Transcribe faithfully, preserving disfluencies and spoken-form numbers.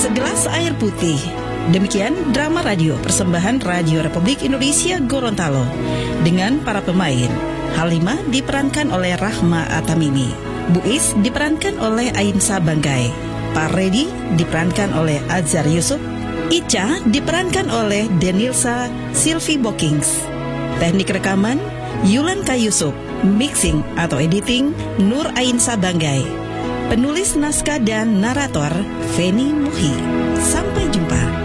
Segelas air putih. Demikian drama radio persembahan Radio Republik Indonesia Gorontalo dengan para pemain. Halimah diperankan oleh Rahma Atamimi, Buis diperankan oleh Ainsa Banggai, Pak Redi diperankan oleh Azhar Yusuf, Ica diperankan oleh Denilsa Silvi Bokings. Teknik rekaman Yulan K. Yusuf, mixing atau editing Nur Ainsa Banggai. Penulis naskah dan narator Feni Muhi. Sampai jumpa.